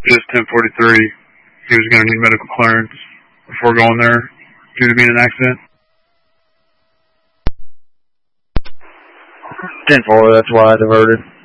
Just 1043. He was going to need medical clearance before going there due to being an accident. 10-4, that's why I diverted.